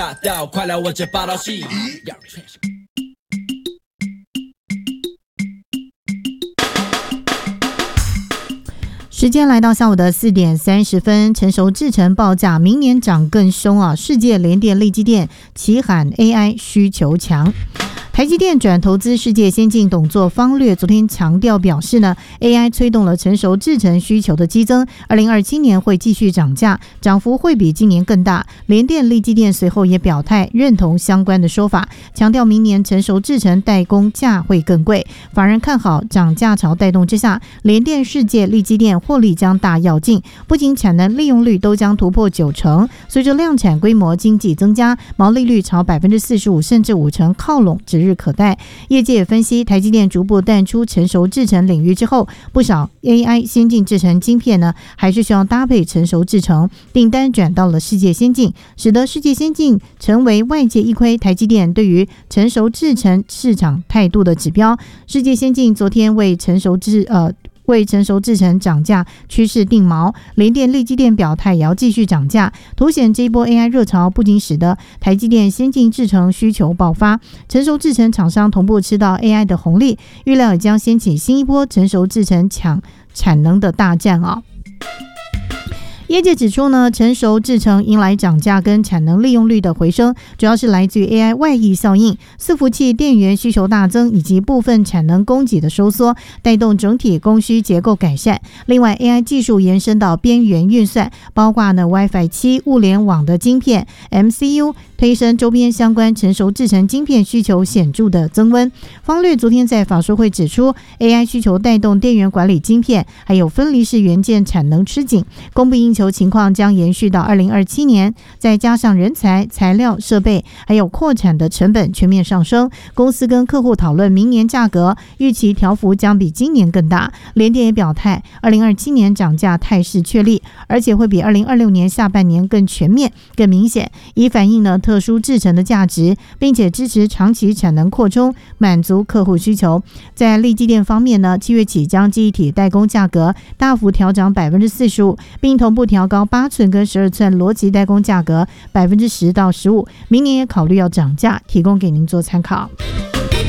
快来我这报道系。 时间来到下午的4点30分，成熟制程报价明年涨更凶啊！世界联电、力积电齐喊 AI 需求强。台积电转投资世界先进董座方略昨天强调表示呢 ，AI 催动了成熟制程需求的激增，2027年会继续涨价，涨幅会比今年更大。联电、力积电随后也表态认同相关的说法，强调明年成熟制程代工价会更贵。法人看好涨价潮带动之下，联电、世界、力积电获利将大跃进，不仅产能利用率都将突破90%，随着量产规模经济增加，毛利率朝45%甚至50%靠拢指日可待。业界也分析，台积电逐步淡出成熟制程领域之后，不少 AI 先进制程晶片呢，还是需要搭配成熟制程，订单转到了世界先进，使得世界先进成为外界一窥台积电对于成熟制程市场态度的指标。世界先进昨天为成熟制程涨价趋势定锚，联电、力积电表态也要继续涨价，凸显这一波 AI 热潮不仅使得台积电先进制程需求爆发，成熟制程厂商同步吃到 AI 的红利，预料也将掀起新一波成熟制程抢产能的大战啊！业界指出呢，成熟制程迎来涨价跟产能利用率的回升，主要是来自于 AI 外溢效应、伺服器电源需求大增以及部分产能供给的收缩，带动整体供需结构改善。另外 AI 技术延伸到边缘运算，包括呢 WiFi 7物联网的晶片 MCU， 推升周边相关成熟制程晶片需求显著的增温。方略昨天在法说会指出， AI 需求带动电源管理晶片还有分离式元件产能吃紧，供不应求情况将延续到2027年，再加上人才、材料、设备还有扩产的成本全面上升，公司跟客户讨论明年价格，预期调幅将比今年更大。联电也表态2027年涨价态势确立，而且会比2026年下半年更全面更明显，以反映呢特殊制程的价值，并且支持长期产能扩充，满足客户需求。在力积电方面呢，7月起将记忆体代工价格大幅调涨45%，并同步调高8寸跟12寸逻辑代工价格10%到15%，明年也考虑要涨价，提供给您做参考。